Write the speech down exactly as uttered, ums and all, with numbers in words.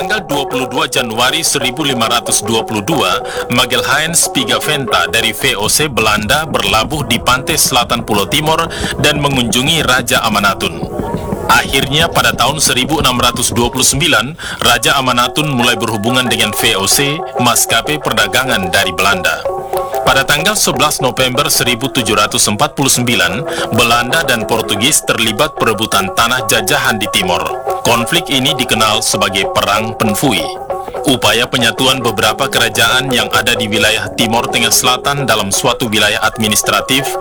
tanggal dua puluh dua Januari seribu lima ratus dua puluh dua, Magelhaens Pigaventa dari V O C Belanda berlabuh di pantai selatan Pulau Timor dan mengunjungi Raja Amanatun. Akhirnya pada tahun seribu enam ratus dua puluh sembilan, Raja Amanatun mulai berhubungan dengan V O C, maskapai perdagangan dari Belanda. Pada tanggal sebelas November seribu tujuh ratus empat puluh sembilan, Belanda dan Portugis terlibat perebutan tanah jajahan di Timor. Konflik ini dikenal sebagai Perang Penfui. Upaya penyatuan beberapa kerajaan yang ada di wilayah Timor Tengah Selatan dalam suatu wilayah administratif